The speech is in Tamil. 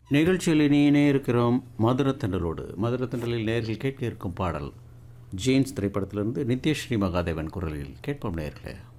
நிகழ்ச்சியில் இணையே இருக்கிறோம் மதுரத்தண்டலோடு. மதுரத்தண்டலில் நேர்கள் கேட்க இருக்கும் பாடல் ஜீன்ஸ் திரைப்படத்திலிருந்து நித்யஸ்ரீ மகாதேவன் குரலில் கேட்போம் நேர்களே.